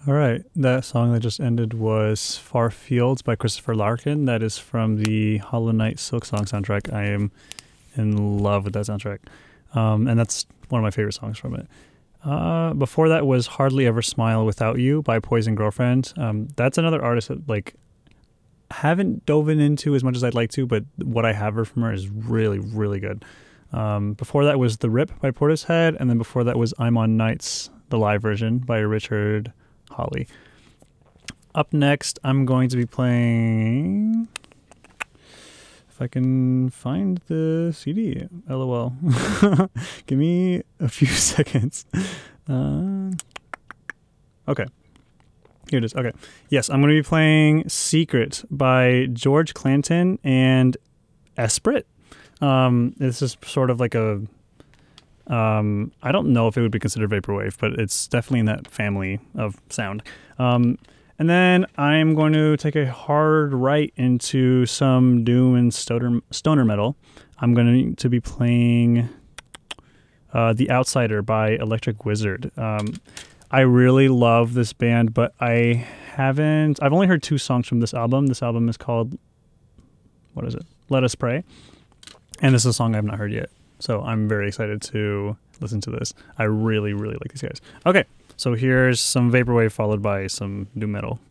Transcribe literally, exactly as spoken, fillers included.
All right, that song that just ended was Far Fields by Christopher Larkin. That is from the Hollow Knight Silk Song soundtrack. I am in love with that soundtrack. Um, and that's one of my favorite songs from it. Uh, before that was Hardly Ever Smile Without You by Poison Girlfriend. Um, that's another artist that like haven't dove into as much as I'd like to, but what I have heard from her is really, really good. Um, before that was The Rip by Portishead, and then before that was I'm on Nights, the live version by Richard Hawley. Up next, I'm going to be playing... If I can find the C D, LOL. Give me a few seconds. Uh, okay. Here it is. Okay. Yes, I'm going to be playing Secret by George Clanton and Esprit. Um, this is sort of like a... Um, I don't know if it would be considered vaporwave, but it's definitely in that family of sound. Um, and then I'm going to take a hard right into some doom and stoner, stoner metal. I'm going to be playing uh, The Outsider by Electric Wizard. Um, I really love this band, but I haven't... I've only heard two songs from this album. This album is called... What is it? Let Us Pray. And this is a song I've not heard yet. So I'm very excited to listen to this. I really, really like these guys. Okay, so here's some vaporwave followed by some new metal.